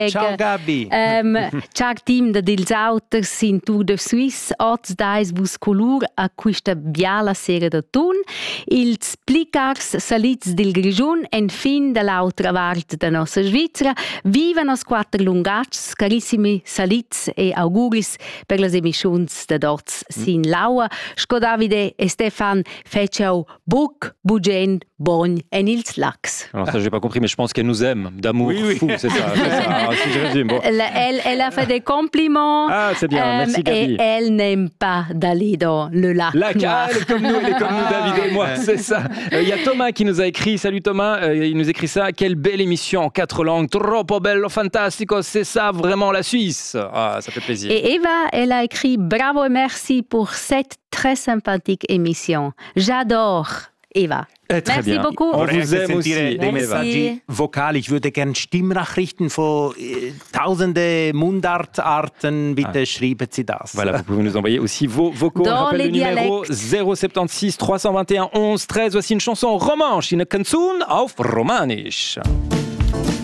Ciao Gabi. Ciao team da Dils Auters in Tour de Suisse. Oz dais bus colur a questa biala sera da tun. Ils plicars salits del Grigiun en fin dall'altra part da nostra Svizzera. Viva nos quattro lungats, carissimi salits e auguris per las emissions da dots sin laua. Sco Davide e Stefan fecciau buc, bugen, bogn en ils lacs. Alors ça j'ai pas compris, mais je pense qu'elle nous aime d'amour fou, c'est ça. Alors, si je résume, bon. Elle a fait des compliments. Ah, c'est bien, merci Gabi. Et elle n'aime pas d'aller dans le lac. Elle est comme nous, David et moi, c'est ça. Il y a Thomas qui nous a écrit, salut Thomas, il nous écrit ça, quelle belle émission en 4 langues, troppo bello, fantastico, c'est ça vraiment la Suisse. Ah, ça fait plaisir. Et Eva, elle a écrit bravo et merci pour cette très sympathique émission. J'adore, Eva. Très merci bien. beaucoup. On vous aime aussi. Die Messaggi vocali. Ich würde gerne Stimmnachrichten von tausende Mundartarten. Bitte schreiben Sie das. Voilà, vous pouvez nous envoyer aussi vos vocaux. Dans On rappelle les le numéro dialectes. 076 321 11 13. Voici une chanson romanche, une canzone auf Romanisch.